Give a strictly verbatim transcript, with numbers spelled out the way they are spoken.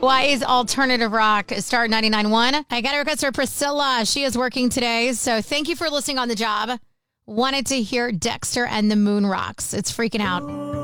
Hawaii's alternative rock, Star ninety-nine point one. I got a request for Priscilla. She is working today, so thank you for listening on the job. Wanted to hear Dexter and the Moon Rocks. It's freaking out.